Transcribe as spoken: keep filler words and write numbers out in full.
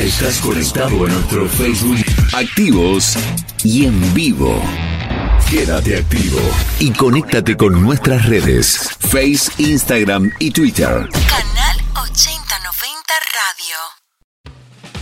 estás conectado a nuestro Facebook. Activos y en vivo. Quédate activo y conéctate con nuestras redes. Face, Instagram y Twitter.